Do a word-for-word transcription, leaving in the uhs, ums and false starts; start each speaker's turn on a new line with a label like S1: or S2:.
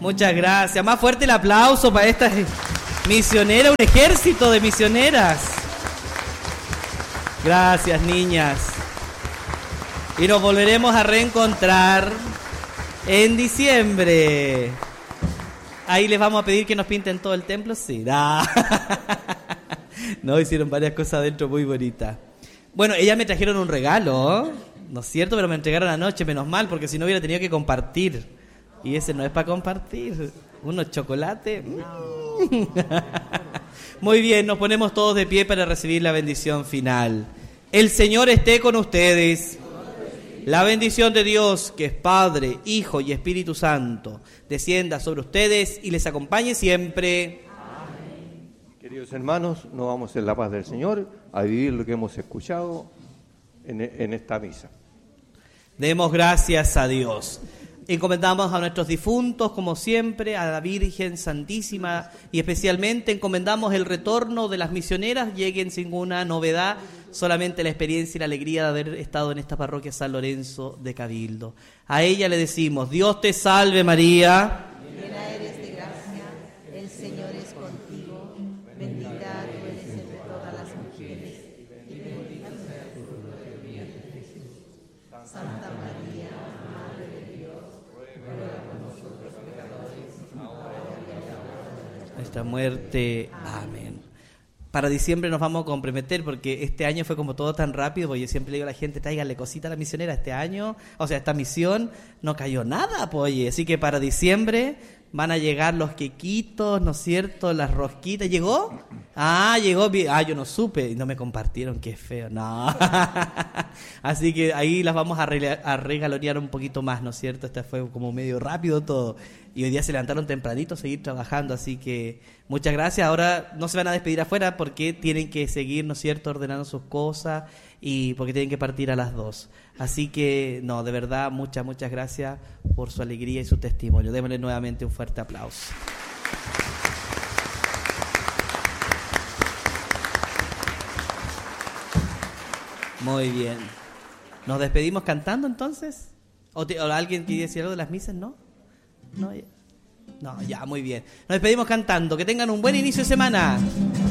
S1: Muchas gracias. Más fuerte el aplauso para estas misioneras, un ejército de misioneras. Gracias, niñas. Y nos volveremos a reencontrar en diciembre. Ahí les vamos a pedir que nos pinten todo el templo. Sí. No, no hicieron varias cosas adentro muy bonitas. Bueno, ellas me trajeron un regalo, ¿no es cierto? Pero me entregaron anoche, menos mal, porque si no hubiera tenido que compartir. Y ese no es para compartir. Unos chocolates. No. Muy bien, nos ponemos todos de pie para recibir la bendición final. El Señor esté con ustedes. La bendición de Dios, que es Padre, Hijo y Espíritu Santo, descienda sobre ustedes y les acompañe siempre.
S2: Amén. Queridos hermanos, nos vamos en la paz del Señor a vivir lo que hemos escuchado en, en esta misa.
S1: Demos gracias a Dios. Encomendamos a nuestros difuntos, como siempre, a la Virgen Santísima, y especialmente encomendamos el retorno de las misioneras, lleguen sin ninguna novedad, solamente la experiencia y la alegría de haber estado en esta parroquia San Lorenzo de Cabildo. A ella le decimos: Dios te salve María.
S3: Llena eres de gracia, el Señor es contigo, bendita tú eres entre todas las mujeres, y bendito sea el fruto de tu vientre Jesús. Santa María, Madre de Dios, ruega por nosotros pecadores, ahora y en la hora de nuestra
S1: Nuestra muerte. Amén. Para diciembre nos vamos a comprometer, porque este año fue como todo tan rápido, porque yo siempre le digo a la gente: tráiganle cosita a la misionera. Este año, o sea, esta misión no cayó nada, pues, oye. Así que para diciembre van a llegar los quequitos, ¿no es cierto? Las rosquitas. ¿Llegó? Ah, llegó. Ah, yo no supe y no me compartieron, qué feo. No. Así que ahí las vamos a, re- a regalonear un poquito más, ¿no es cierto? Este fue como medio rápido todo. Y hoy día se levantaron tempranito a seguir trabajando, así que muchas gracias. Ahora no se van a despedir afuera porque tienen que seguir, ¿no es cierto?, ordenando sus cosas y porque tienen que partir a las dos. Así que, no, de verdad, muchas, muchas gracias por su alegría y su testimonio. Démosle nuevamente un fuerte aplauso. Muy bien. ¿Nos despedimos cantando entonces? ¿O, te, o alguien quiere decir algo de las misas? ¿No? No, ya. No, ya, muy bien. Nos despedimos cantando. Que tengan un buen inicio de semana.